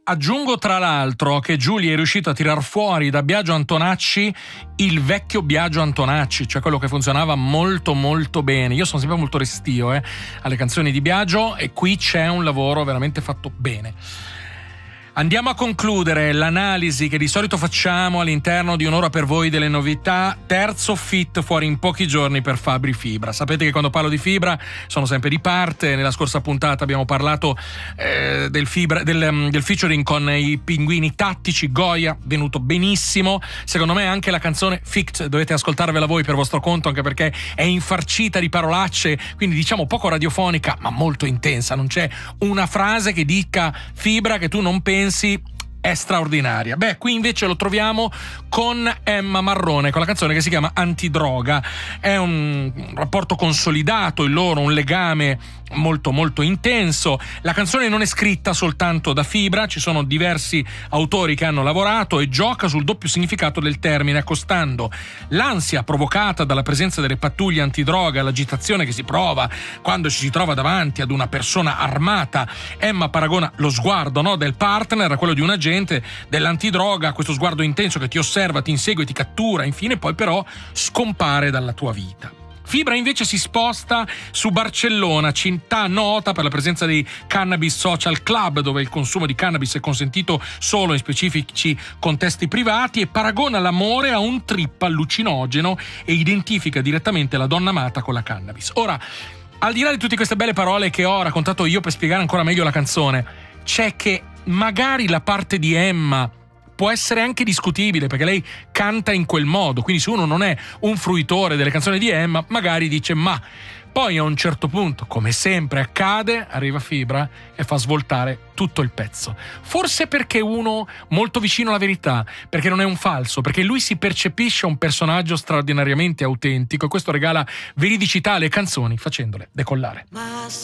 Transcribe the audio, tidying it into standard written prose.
Aggiungo tra l'altro che Giulia è riuscito a tirar fuori da Biagio Antonacci il vecchio Biagio Antonacci, cioè quello che funzionava molto molto bene. Io sono sempre molto restio alle canzoni di Biagio, e qui c'è un lavoro veramente fatto bene. Andiamo a concludere l'analisi che di solito facciamo all'interno di Un'ora per voi delle novità. Terzo feat fuori in pochi giorni per Fabri Fibra. Sapete che quando parlo di Fibra sono sempre di parte. Nella scorsa puntata abbiamo parlato del featuring con i Pinguini Tattici. Goya, venuto benissimo. Secondo me anche la canzone Fict dovete ascoltarvela voi per vostro conto, anche perché è infarcita di parolacce, quindi diciamo poco radiofonica ma molto intensa. Non c'è una frase che dica Fibra che tu non pensi è straordinaria. Beh, qui invece lo troviamo con Emma Marrone, con la canzone che si chiama Antidroga. È un rapporto consolidato, il loro, un legame molto molto intenso. La canzone non è scritta soltanto da Fibra, ci sono diversi autori che hanno lavorato, e gioca sul doppio significato del termine, accostando l'ansia provocata dalla presenza delle pattuglie antidroga, l'agitazione che si prova quando ci si trova davanti ad una persona armata. Emma paragona lo sguardo, no, del partner a quello di un agente dell'antidroga, questo sguardo intenso che ti osserva, ti insegue, ti cattura, infine poi però scompare dalla tua vita. Fibra invece si sposta su Barcellona, città nota per la presenza dei Cannabis Social Club, dove il consumo di cannabis è consentito solo in specifici contesti privati, e paragona l'amore a un trip allucinogeno e identifica direttamente la donna amata con la cannabis. Ora, al di là di tutte queste belle parole che ho raccontato io per spiegare ancora meglio la canzone, c'è che magari la parte di Emma può essere anche discutibile, perché lei canta in quel modo, quindi se uno non è un fruitore delle canzoni di Emma magari dice ma. Poi a un certo punto, come sempre accade, arriva Fibra e fa svoltare tutto il pezzo. Forse perché uno molto vicino alla verità, perché non è un falso, perché lui si percepisce un personaggio straordinariamente autentico, e questo regala veridicità alle canzoni facendole decollare.